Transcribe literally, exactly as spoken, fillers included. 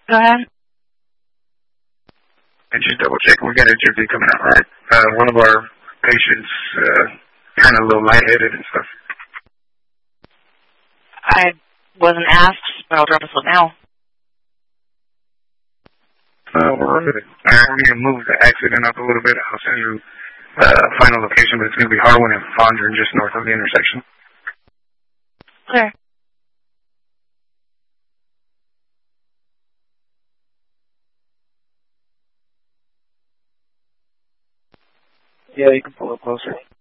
Go ahead. And just double check. We got an interview coming out, right? Uh, one of our patients, uh, kind of a little lightheaded and stuff. I wasn't asked, but I'll drop a slip now. Uh, we're good. Alright, we're going to move the accident up a little bit. I'll send you a uh, final location, but it's going to be Harwin and Fondren just north of the intersection. Clear. Yeah, you can pull up closer.